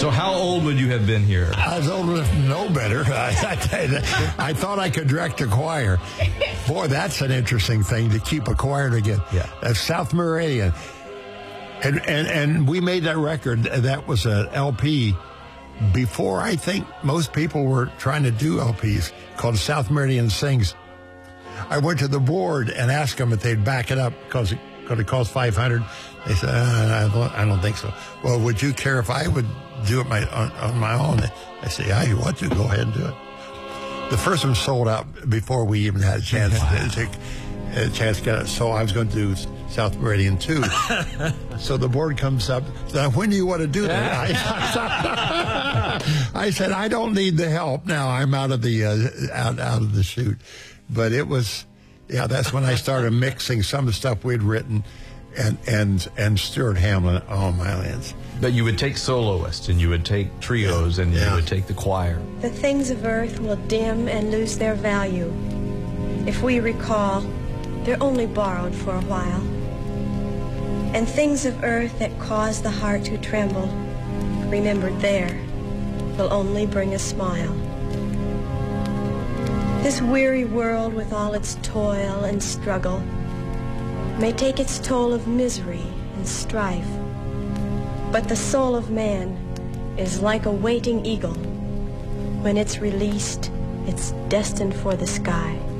So how old would you have been here? I was old enough to know better. I thought I could direct a choir. Boy, that's an interesting thing to keep a choir together. Yeah. South Meridian. And we made that record. That was an LP before I think most people were trying to do LPs, called South Meridian Sings. I went to the board and asked them if they'd back it up because it could have cost $500. They said, I don't think so. Well, would you care if I would do it on my own? I said, yeah, you want to, go ahead and do it. The first one sold out before we even had a chance to get it. So I was going to do South Meridian too. So the board comes up. Now, when do you want to do that? I said, I don't need the help now. I'm out of the out of the chute. But it was, that's when I started mixing some of the stuff we'd written, and Stuart Hamlin. Oh my lands! But you would take soloists, and you would take trios, and you would take the choir. The things of earth will dim and lose their value. If we recall, they're only borrowed for a while. And things of earth that cause the heart to tremble, remembered there, will only bring a smile. This weary world with all its toil and struggle may take its toll of misery and strife, but the soul of man is like a waiting eagle. When it's released, it's destined for the sky.